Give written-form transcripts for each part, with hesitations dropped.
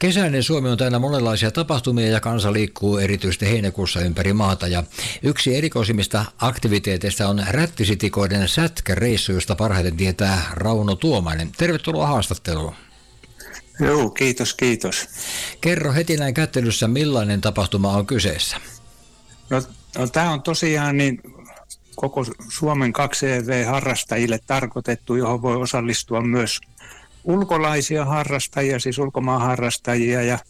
Kesäinen Suomi on täynnä monenlaisia tapahtumia ja kansa liikkuu erityisesti heinäkuussa ympäri maata. Ja yksi erikoisimmista aktiviteeteista on rättisitikoiden sätkäreissu, josta parhaiten tietää Rauno Tuomainen. Tervetuloa haastatteluun. Joo, kiitos. Kerro heti näin kättelyssä, millainen tapahtuma on kyseessä? No tämä on tosiaan niin koko Suomen 2CV-harrastajille tarkoitettu, johon voi osallistua myös ulkolaisia harrastajia, siis ulkomaanharrastajia, ja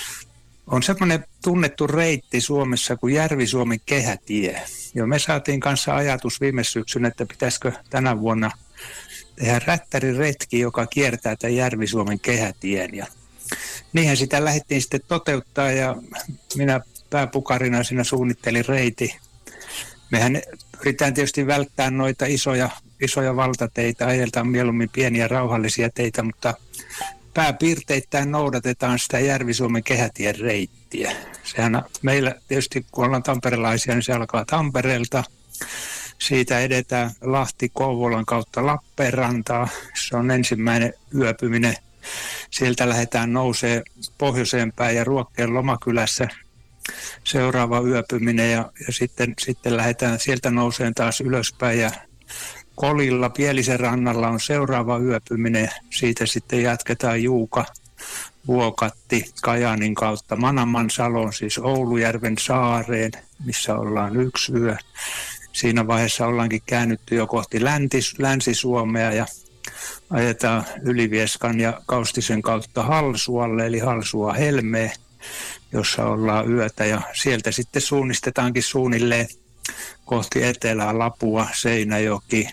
on semmoinen tunnettu reitti Suomessa kuin Järvi-Suomen kehätie. Ja me saatiin kanssa ajatus viime syksynä, että pitäisikö tänä vuonna tehdä rättäriretki, joka kiertää tämän Järvi-Suomen kehätien. Ja niinhän sitä lähdettiin sitten toteuttaa, ja minä pääpukarina siinä suunnittelin reiti. Mehän yritetään tietysti välttää noita isoja valtateitä, ajeltaan mieluummin pieniä rauhallisia teitä, mutta pääpiirteittäin noudatetaan sitä Järvi-Suomen kehätien reittiä. Sehän meillä tietysti, kun ollaan tamperelaisia, niin se alkaa Tampereelta. Siitä edetään Lahti-Kouvolan kautta Lappeenrantaa. Se on ensimmäinen yöpyminen. Sieltä lähdetään nousee pohjoiseen päin ja Ruokkeen Lomakylässä seuraava yöpyminen ja sitten lähdetään sieltä nouseen taas ylöspäin ja Kolilla Pielisen rannalla on seuraava yöpyminen. Siitä sitten jatketaan Juuka, Vuokatti, Kajaanin kautta Manamansalon, siis Oulujärven saareen, missä ollaan yksi yö. Siinä vaiheessa ollaankin käännytty jo kohti Länsi-Suomea ja ajetaan Ylivieskan ja Kaustisen kautta Halsualle, eli Halsua Helmeen, jossa ollaan yötä, ja sieltä sitten suunnistetaankin suunnilleen kohti etelää Lapua, Seinäjoki,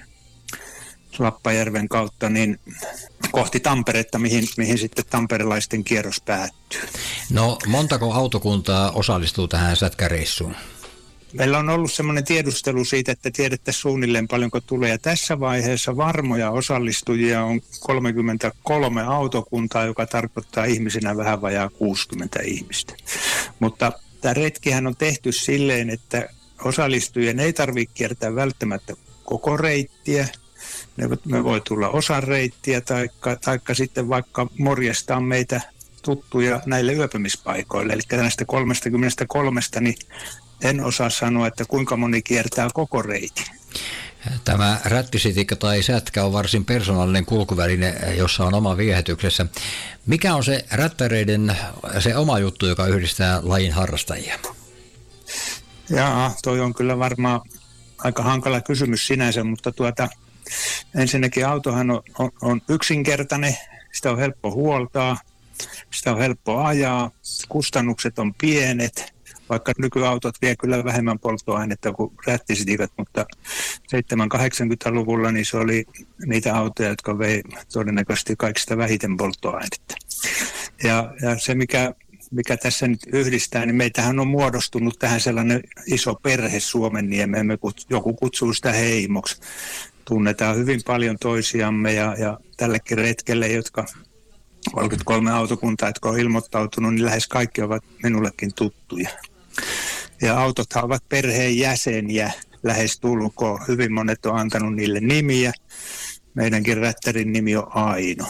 Lappajärven kautta niin kohti Tamperetta, mihin sitten tamperelaisten kierros päättyy. No, montako autokuntaa osallistuu tähän sätkäreissuun? Meillä on ollut semmoinen tiedustelu siitä, että tiedettäisiin suunnilleen paljonko tulee. Ja tässä vaiheessa varmoja osallistujia on 33 autokuntaa, joka tarkoittaa ihmisinä vähän vajaa 60 ihmistä. Mutta tämä retkihän on tehty silleen, että osallistujien ei tarvitse kiertää välttämättä koko reittiä. Me voi tulla osan reittiä taikka sitten vaikka morjestaa meitä tuttuja näille yöpymispaikoille. Eli näistä 33, niin en osaa sanoa, että kuinka moni kiertää koko reitin. Tämä rättisitikka tai sätkä on varsin persoonallinen kulkuväline, jossa on oma viehätyksessä. Mikä on se rättäreiden se oma juttu, joka yhdistää lajin harrastajia? Toi on kyllä varmaan aika hankala kysymys sinänsä, mutta ensinnäkin autohan on yksinkertainen, sitä on helppo huoltaa, sitä on helppo ajaa, kustannukset on pienet, vaikka nykyautot vie kyllä vähemmän polttoainetta kuin rättisitikat, mutta 70-80-luvulla niin se oli niitä autoja, jotka vei todennäköisesti kaikista vähiten polttoainetta. Ja se, mikä tässä nyt yhdistää, niin meitähän on muodostunut tähän sellainen iso perhe Suomenniemeen, joku kutsuu sitä heimoksi. Tunnetaan hyvin paljon toisiamme ja tällekin retkelle, jotka 33 autokuntaa, jotka on ilmoittautunut, niin lähes kaikki ovat minullekin tuttuja. Ja autothan ovat perheen jäseniä lähes tulkoon. Hyvin monet on antanut niille nimiä. Meidänkin rättärin nimi on Aino.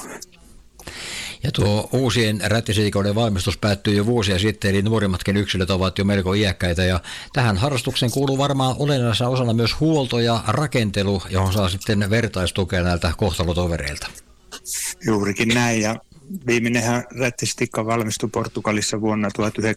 Ja tuo uusien rättisitikoiden valmistus päättyi jo vuosia sitten, eli nuorimmatkin yksilöt ovat jo melko iäkkäitä. Ja tähän harrastukseen kuuluu varmaan olennaisena osana myös huolto ja rakentelu, johon saa sitten vertaistukea näiltä kohtalotovereilta. Juurikin näin, ja viimeinenhän rättisitikka valmistui Portugalissa vuonna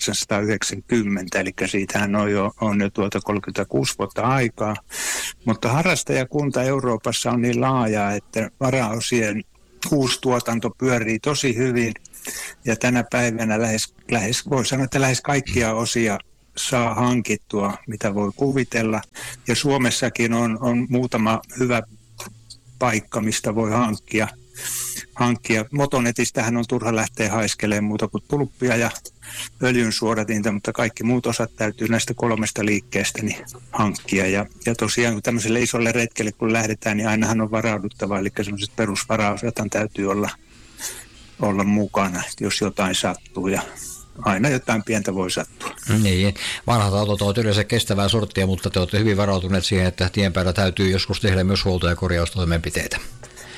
1990, eli siitähän on jo 36 vuotta aikaa. Mutta harrastajakunta Euroopassa on niin laaja, että varaosien uusi tuotanto pyörii tosi hyvin, ja tänä päivänä voi sanoa, että lähes kaikkia osia saa hankittua, mitä voi kuvitella. Ja Suomessakin on muutama hyvä paikka, mistä voi hankkia. Motonetistähän on turha lähteä haiskelemaan muuta kuin tulppia ja öljynsuodatinta, mutta kaikki muut osat täytyy näistä 3 liikkeestä niin hankkia. Ja tosiaan kun tämmöiselle isolle retkelle kun lähdetään, niin ainahan on varauduttava, eli semmoiset perusvarausat täytyy olla mukana, jos jotain sattuu, ja aina jotain pientä voi sattua. Niin, vanhat autot ovat yleensä kestävää sorttia, mutta te olette hyvin varautuneet siihen, että tien päällä täytyy joskus tehdä myös huolto- ja korjaustoimenpiteitä.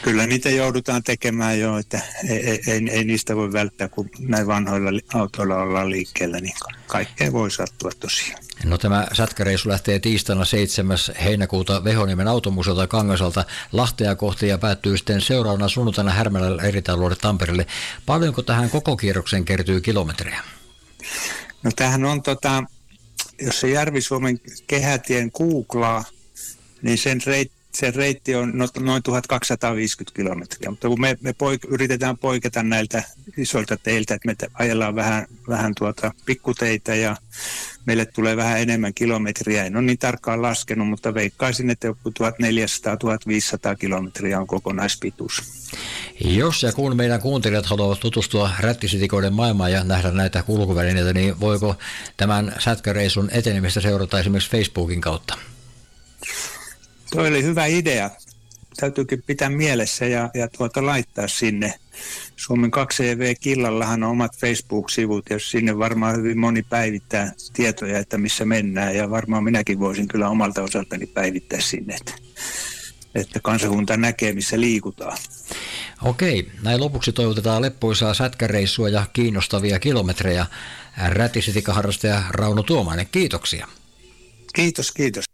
Kyllä niitä joudutaan tekemään jo, että ei niistä voi välttää, kun näin vanhoilla autoilla ollaan liikkeellä, niin kaikkea voi sattua tosiaan. No tämä sätkäreissu lähtee tiistaina 7. heinäkuuta Vehoniemen automuseolta Kangasalta Lahtea kohti ja päättyy sitten seuraavana sunnuntaina Härmälällä eritaloudelle Tampereelle. Paljonko tähän koko kierrokseen kertyy kilometrejä? No tämähän on, jos se Järvi-Suomen kehätien googlaa, niin sen reitti on noin 1250 kilometriä, mutta kun me yritetään poiketa näiltä isoilta teiltä, että me ajellaan vähän pikkuteitä ja meille tulee vähän enemmän kilometriä. En ole niin tarkkaan laskenut, mutta veikkaisin, että joku 1400-1500 kilometriä on kokonaispituus. Jos ja kun meidän kuuntelijat haluavat tutustua rättisitikoiden maailmaan ja nähdä näitä kulkuvälineitä, niin voiko tämän sätkäreissun etenemistä seurata esimerkiksi Facebookin kautta? Tuo oli hyvä idea. Täytyykin pitää mielessä ja laittaa sinne. Suomen 2CV-killallahan on omat Facebook-sivut ja sinne varmaan hyvin moni päivittää tietoja, että missä mennään. Ja varmaan minäkin voisin kyllä omalta osaltani päivittää sinne, että kansakunta näkee, missä liikutaan. Okei, näin lopuksi toivotetaan leppoisaa sätkäreissua ja kiinnostavia kilometrejä. Rättisitikaharrastaja Rauno Tuomainen, kiitoksia. Kiitos.